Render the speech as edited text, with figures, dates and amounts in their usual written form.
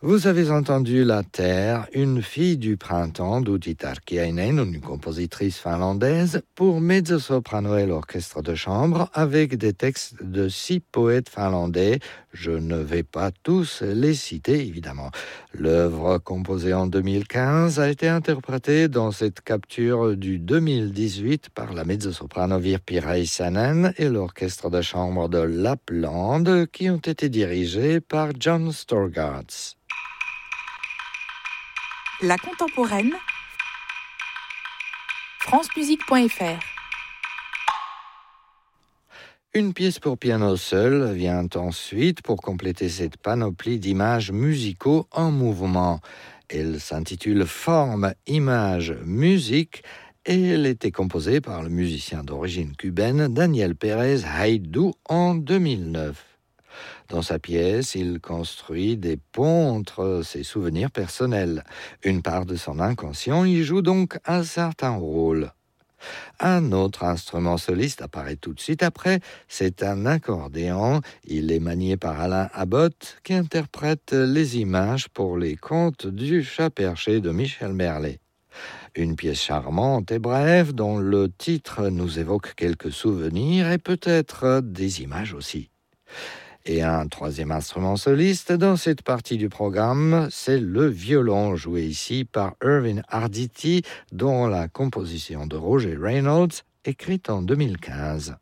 Vous avez entendu La Terre, une fille du printemps d'Outi Tarkiainen, une compositrice finlandaise, pour mezzo-soprano et l'orchestre de chambre, avec des textes de 6 poètes finlandais. Je ne vais pas tous les citer, évidemment. L'œuvre, composée en 2015, a été interprétée dans cette capture du 2018 par la mezzo-soprano Virpi Räisänen et l'orchestre de chambre de Lappland, qui ont été dirigés par John Storgårds. La contemporaine, francemusique.fr. Une pièce pour piano seul vient ensuite pour compléter cette panoplie d'images musicaux en mouvement. Elle s'intitule Forme, Image, Musique et elle était composée par le musicien d'origine cubaine Daniel Pérez Haïdou en 2009. Dans sa pièce, il construit des ponts entre ses souvenirs personnels. Une part de son inconscient y joue donc un certain rôle. Un autre instrument soliste apparaît tout de suite après, c'est un accordéon. Il est manié par Alain Abbott qui interprète les images pour les contes du chat perché de Michel Merlet. Une pièce charmante et brève dont le titre nous évoque quelques souvenirs et peut-être des images aussi. Et un troisième instrument soliste dans cette partie du programme, c'est le violon, joué ici par Irving Arditi, dont la composition de Roger Reynolds, écrite en 2015.